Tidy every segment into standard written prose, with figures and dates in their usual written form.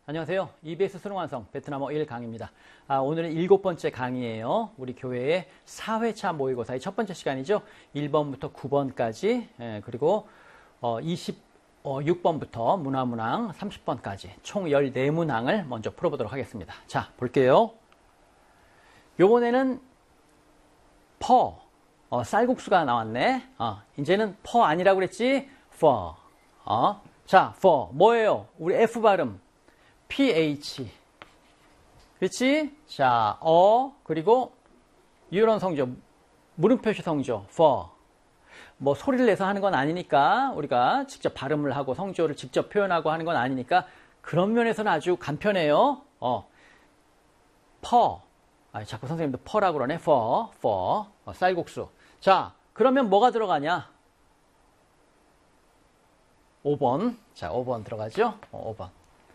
안녕하세요. EBS 수능 완성 베트남어 1강입니다. 오늘은 7번째 강의예요. 우리 교회의 4회차 모의고사의 첫 번째 시간이죠. 1번부터 9번까지 그리고 26번부터 문화문항 30번까지 총 14문항을 먼저 풀어보도록 하겠습니다. 자, 볼게요. 요번에는 쌀국수가 나왔네. 이제는 아니라고 그랬지? 자, 뭐예요? 우리 F 발음. PH. 그렇지? 자, 그리고 이런 성조. 물음표시 성조. 뭐 소리를 내서 하는 건 아니니까 우리가 직접 발음을 하고 성조를 직접 표현하고 하는 건 아니니까 그런 면에서는 아주 간편해요. 자꾸 선생님도 퍼라고 그러네. 쌀국수. 자, 그러면 뭐가 들어가냐? 5번. 자, 5번 들어가죠? 5번.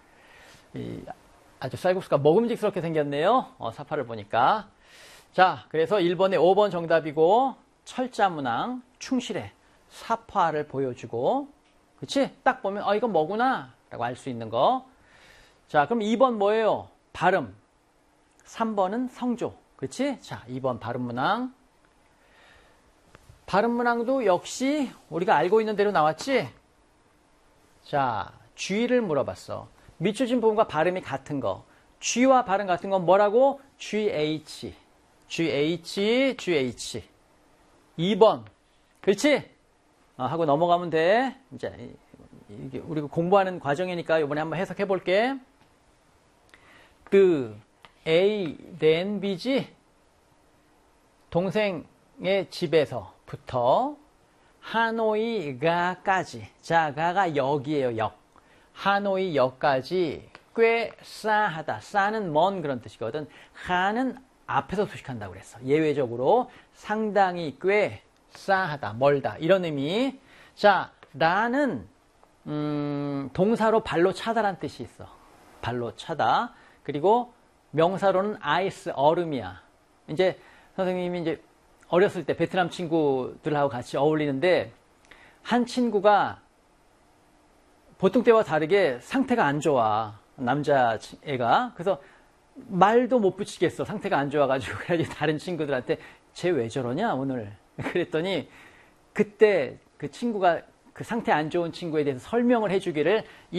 아주 쌀국수가 먹음직스럽게 생겼네요. 사파를 보니까. 자, 그래서 1번에 5번 정답이고, 철자문항, 충실해. 사파를 보여주고, 그치? 딱 보면, 이건 뭐구나? 라고 알 수 있는 거. 자, 그럼 2번 뭐예요? 발음. 3번은 성조. 그렇지? 자, 2번 발음문항. 발음문항도 역시 우리가 알고 있는 대로 나왔지? 자, G를 물어봤어. 미추진 부분과 발음이 같은 거. G와 발음 같은 건 뭐라고? GH. 2번. 그렇지? 하고 넘어가면 돼. 이제, 이게 우리가 공부하는 과정이니까 이번에 한번 해석해 볼게. A, then B지? 동생의 집에서부터 하노이가까지. 자, 가가 역이에요, 역. 하노이 역까지 꽤 싸하다. 싸는 먼 그런 뜻이거든. 하는 앞에서 수식한다고 그랬어. 예외적으로 상당히 꽤 싸하다, 멀다 이런 의미. 자, 라는 동사로 발로 차다란 뜻이 있어. 발로 차다. 그리고 명사로는 아이스, 얼음이야. 이제 선생님이 이제 어렸을 때 베트남 친구들하고 같이 어울리는데 한 친구가 보통 때와 다르게 상태가 안 좋아. 남자애가. 그래서 말도 못 붙이겠어. 상태가 안 좋아가지고. 그래가지고 다른 친구들한테 쟤 왜 저러냐 오늘. 그랬더니 그때 그 친구가 그 상태 안 좋은 친구에 대해서 설명을 해주기를